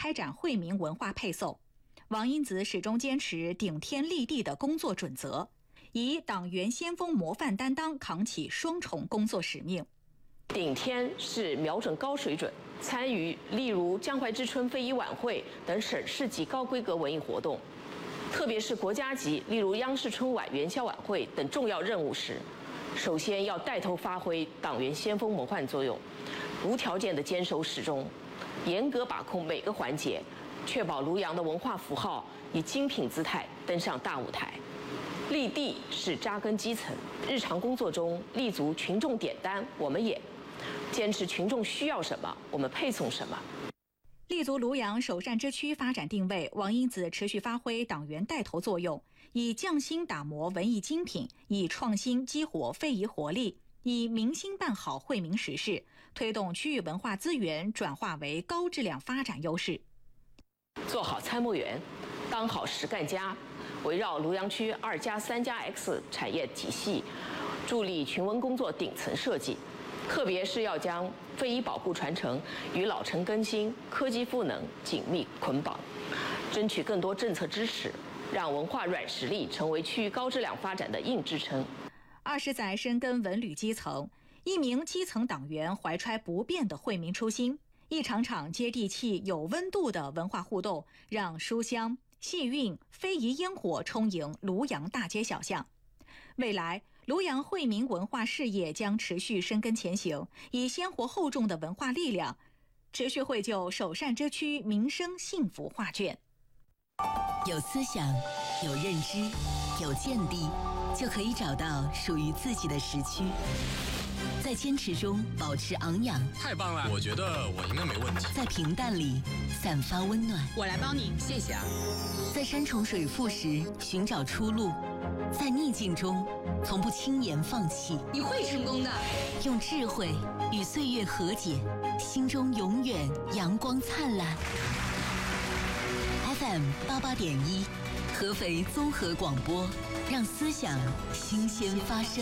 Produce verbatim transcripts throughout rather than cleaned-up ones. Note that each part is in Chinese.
开展惠民文化配送。王英子始终坚持顶天立地的工作准则，以党员先锋模范担当扛起双重工作使命。 顶天是瞄准高水准，参与例如江淮之春非遗晚会等省市级高规格文艺活动，特别是国家级，例如央视春晚、元宵晚会等重要任务时，首先要带头发挥党员先锋模范作用，无条件地坚守始终，严格把控每个环节，确保庐阳的文化符号以精品姿态登上大舞台。立地是扎根基层，日常工作中立足群众点单，我们也坚持群众需要什么，我们配送什么。 立足庐阳首善之区发展定位，王英子持续发挥党员带头作用，以匠心打磨文艺精品，以创新激活非遗活力，以民心办好惠民实事，推动区域文化资源转化为高质量发展优势。 做好参谋员，当好实干家，围绕庐阳区二加三加 X 产业体系，助力群文工作顶层设计。特别是要将非遗保护传承与老城更新、科技赋能紧密捆绑，争取更多政策支持，让文化软实力成为区域高质量发展的硬支撑。 二十载深耕文旅基层，一名基层党员怀揣不变的惠民初心，一场场接地气、有温度的文化互动，让书香、戏韵、非遗烟火充盈庐阳大街小巷。未来，庐阳惠民文化事业将持续深耕前行，以鲜活厚重的文化力量，持续绘就首善之区民生幸福画卷。 有思想，有认知，有见地，就可以找到属于自己的时区。在坚持中保持昂扬， 太棒了！我觉得我应该没问题。 在平淡里散发温暖， 我来帮你，谢谢啊。 在山重水复时寻找出路，在逆境中从不轻言放弃。 你会成功的。 用智慧与岁月和解，心中永远阳光灿烂。F M 八八点一，合肥综合广播，让思想新鲜发生。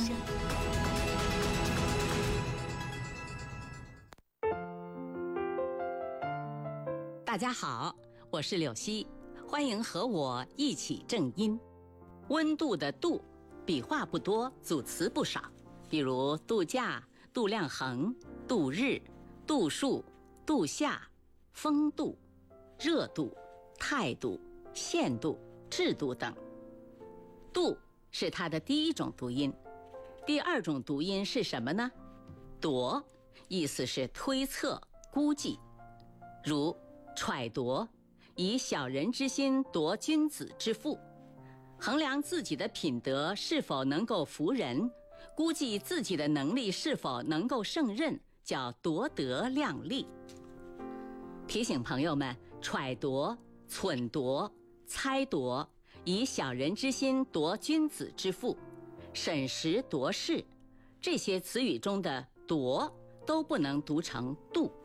大家好，我是柳溪，欢迎和我一起正音。温度的度，笔画不多，组词不少，比如度假、度量衡、度日、度数、度夏、风度、热度、态度、限度、制度等。度是它的第一种读音，第二种读音是什么呢？度，意思是推测、估计，如揣度，以小人之心夺君子之腹，衡量自己的品德是否能够服人，估计自己的能力是否能够胜任，叫夺得量力。提醒朋友们，揣度、忖度、猜度，以小人之心夺君子之腹，审时度势，这些词语中的夺都不能读成度。